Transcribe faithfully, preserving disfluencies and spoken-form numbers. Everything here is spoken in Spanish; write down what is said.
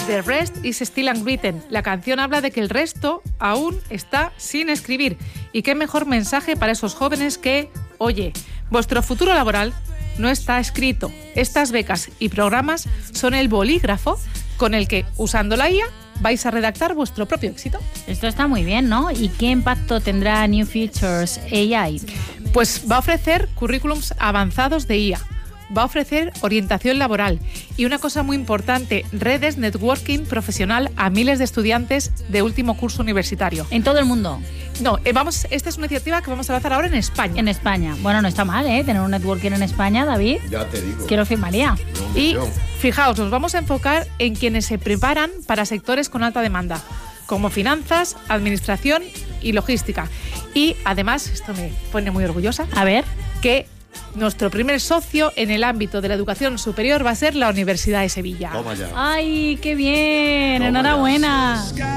The Rest is Still Unwritten. La canción habla de que el resto aún está sin escribir. Y qué mejor mensaje para esos jóvenes que, oye, vuestro futuro laboral no está escrito. Estas becas y programas son el bolígrafo con el que, usando la I A, vais a redactar vuestro propio éxito. Esto está muy bien, ¿no? ¿Y qué impacto tendrá New Futures A I? Pues va a ofrecer currículums avanzados de I A. Va a ofrecer orientación laboral y una cosa muy importante, redes networking profesional a miles de estudiantes de último curso universitario. ¿En todo el mundo? No, eh, vamos, esta es una iniciativa que vamos a lanzar ahora en España. En España. Bueno, no está mal, ¿eh? Tener un networking en España, David. Ya te digo. Que lo firmaría. No, y no. Fijaos, nos vamos a enfocar en quienes se preparan para sectores con alta demanda, como finanzas, administración y logística. Y además, esto me pone muy orgullosa, A ver. que nuestro primer socio en el ámbito de la educación superior va a ser la Universidad de Sevilla. Toma ya. ¡Ay, qué bien! Toma ¡Enhorabuena! ya.